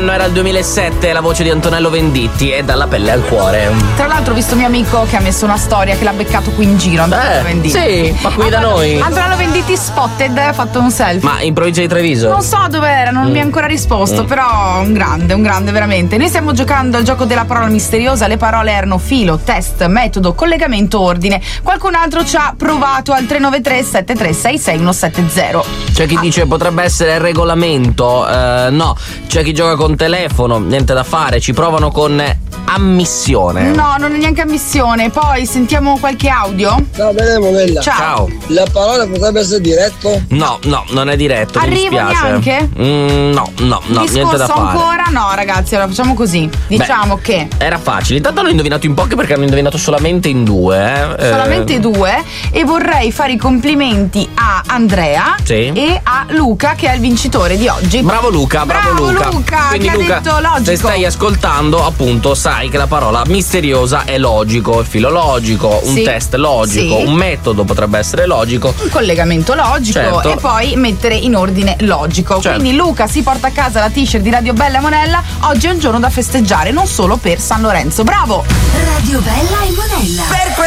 l'anno era il 2007, la voce di Antonello Venditti e Dalla pelle al cuore. Tra l'altro ho visto mio amico che ha messo una storia che l'ha beccato qui in giro, Antonello Venditti. Sì, ma qui da noi. Antonello Venditti spotted, ha fatto un selfie. Ma in provincia di Treviso? Non so dove era, non mi ha ancora risposto, però un grande veramente. Noi stiamo giocando al gioco della parola misteriosa. Le parole erano filo, test, metodo, collegamento, ordine. Qualcun altro ci ha provato al 393 7366 170. C'è chi dice potrebbe essere regolamento, no. C'è chi gioca con telefono, niente da fare, ci provano con ammissione. No, non è neanche ammissione. Poi sentiamo qualche audio. Ciao, bene Monella. Ciao. La parola potrebbe essere diretto? No, non è diretto. Arrivo mi dispiace. neanche? No, niente da fare. Ancora? No, ragazzi, allora facciamo così. Diciamo che era facile. Intanto hanno indovinato in pochi perché hanno indovinato solamente in due. Solamente due. E vorrei fare i complimenti a Andrea e a Luca, che è il vincitore di oggi. Bravo Luca. Quindi che Luca, ha detto logico. se stai ascoltando, appunto, sai che la parola misteriosa è logico, il filo logico, un test logico, un metodo potrebbe essere logico, un collegamento logico, e poi mettere in ordine logico. Quindi Luca si porta a casa la t-shirt di Radio Bella e Monella. Oggi è un giorno da festeggiare, non solo per San Lorenzo. Bravo! Radio Bella e Monella.